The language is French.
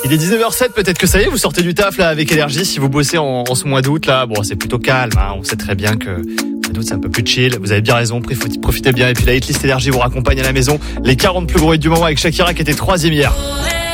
Il est 19h07, peut-être que ça y est, vous sortez du taf là avec énergie si vous bossez en ce mois d'août là. Bon, c'est plutôt calme, hein. On sait très bien que le mois d'août c'est un peu plus chill. Vous avez bien raison, profitez bien. Et puis la hitlist énergie vous raccompagne à la maison. Les 40 plus gros hits du moment avec Shakira qui était 3e hier.